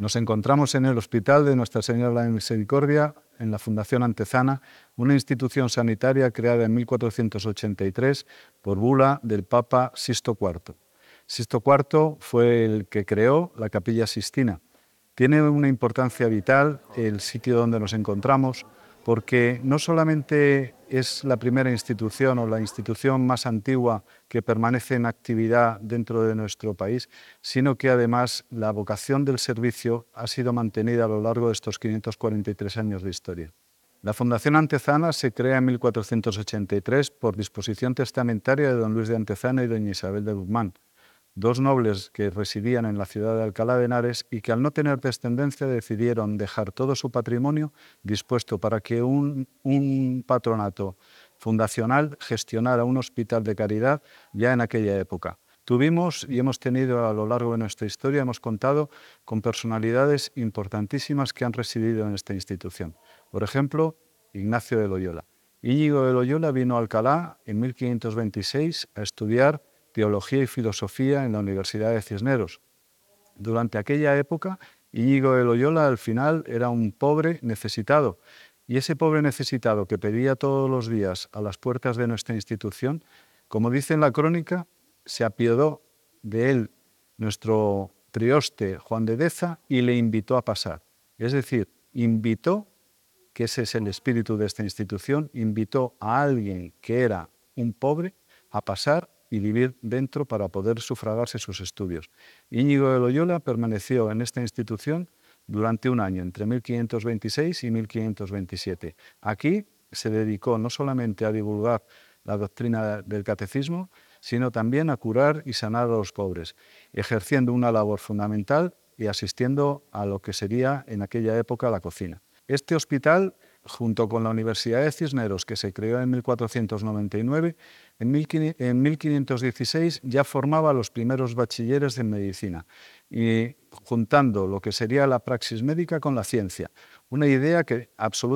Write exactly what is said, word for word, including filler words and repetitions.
Nos encontramos en el Hospital de Nuestra Señora de la Misericordia, en la Fundación Antezana, una institución sanitaria creada en mil cuatrocientos ochenta y tres por bula del Papa Sixto cuarto. Sixto cuarto fue el que creó la Capilla Sixtina. Tiene una importancia vital el sitio donde nos encontramos, porque no solamente es la primera institución o la institución más antigua que permanece en actividad dentro de nuestro país, sino que además la vocación del servicio ha sido mantenida a lo largo de estos quinientos cuarenta y tres años de historia. La Fundación Antezana se crea en mil cuatrocientos ochenta y tres por disposición testamentaria de don Luis de Antezana y doña Isabel de Guzmán, dos nobles que residían en la ciudad de Alcalá de Henares y que al no tener descendencia decidieron dejar todo su patrimonio dispuesto para que un, un patronato fundacional gestionara un hospital de caridad ya en aquella época. Tuvimos y hemos tenido a lo largo de nuestra historia, hemos contado con personalidades importantísimas que han residido en esta institución. Por ejemplo, Ignacio de Loyola. Íñigo de Loyola vino a Alcalá en mil quinientos veintiséis a estudiar Teología y Filosofía en la Universidad de Cisneros. Durante aquella época, Íñigo de Loyola al final era un pobre necesitado, y ese pobre necesitado que pedía todos los días a las puertas de nuestra institución, como dice en la crónica, se apiadó de él nuestro prioste Juan de Deza y le invitó a pasar. Es decir, invitó, que ese es el espíritu de esta institución, invitó a alguien que era un pobre a pasar y vivir dentro para poder sufragarse sus estudios. Íñigo de Loyola permaneció en esta institución durante un año, entre mil quinientos veintiséis y mil quinientos veintisiete. Aquí se dedicó no solamente a divulgar la doctrina del catecismo, sino también a curar y sanar a los pobres, ejerciendo una labor fundamental y asistiendo a lo que sería en aquella época la cocina. Este hospital, junto con la Universidad de Cisneros, que se creó en mil cuatrocientos noventa y nueve, en mil quinientos dieciséis ya formaba a los primeros bachilleres en medicina, y juntando lo que sería la praxis médica con la ciencia, una idea que absolutamente